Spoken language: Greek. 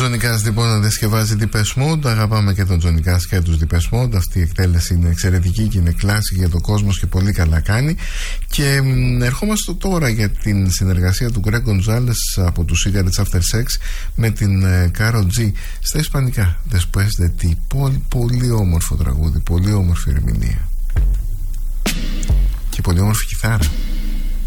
Johnny Cash λοιπόν να διασκευάζει Depeche Mode. Αγαπάμε και τον Johnny Cash και τους Depeche Mode. Αυτή η εκτέλεση είναι εξαιρετική και είναι κλάση για τον κόσμο και πολύ καλά κάνει. Και ερχόμαστε τώρα για την συνεργασία του Greg Gonzalez από τους Cigarettes After Sex με την Karol G στα ισπανικά. Después de ti. Πολύ όμορφο τραγούδι, πολύ όμορφη ερμηνεία και πολύ όμορφη κιθάρα.